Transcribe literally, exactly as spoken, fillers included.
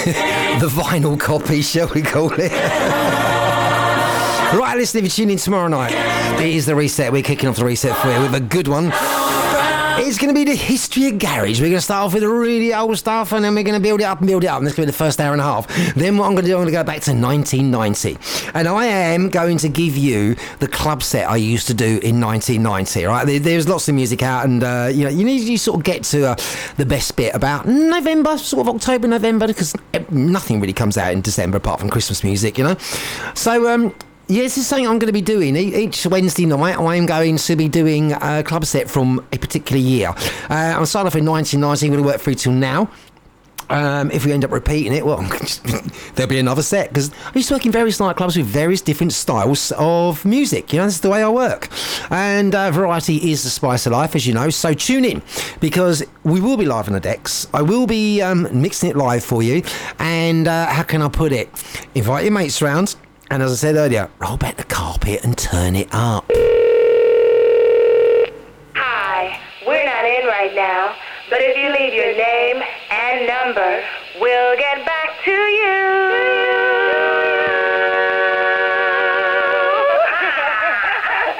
the vinyl copy, shall we call it? Right, listen, if you tune in tomorrow night, it is the reset. We're kicking off the reset for you with a good one. It's going to be the history of garage. We're going to start off with the really old stuff, and then we're going to build it up and build it up. And that's going to be the first hour and a half. Then what I'm going to do, I'm going to go back to nineteen ninety. And I am going to give you the club set I used to do in nineteen ninety, right? There, there's lots of music out, and, uh, you know, you need to sort of get to uh, the best bit about November, sort of October, November, because nothing really comes out in December apart from Christmas music, you know? So, um... yeah, this is something I'm going to be doing. Each Wednesday night, I am going to be doing a club set from a particular year. Uh, I'm starting off in nineteen ninety, I'm going to work through till now. Um, if we end up repeating it, well, there'll be another set, because I used to work in various nightclubs with various different styles of music. You know, this is the way I work. And uh, variety is the spice of life, as you know. So tune in, because we will be live on the decks. I will be um, mixing it live for you. And uh, how can I put it? Invite your mates round. And as I said earlier, roll back the carpet and turn it up. Hi, we're not in right now, but if you leave your name and number, we'll get back to you.